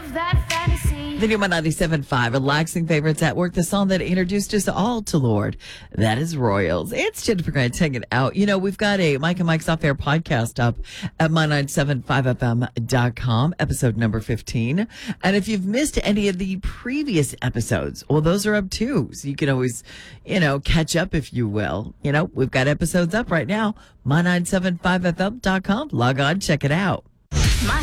live that fantasy. The new 97.5, relaxing favorites at work, the song that introduced us all to Lord. That is Royals. It's Jennifer Grant taking it out. You know, we've got a Mike and Mike's Off Air podcast up at my975fm.com, episode number 15. And if you've missed any of the previous episodes, well, those are up too. So you can always, catch up if you will. We've got episodes up right now, my975fm.com. Log on, check it out.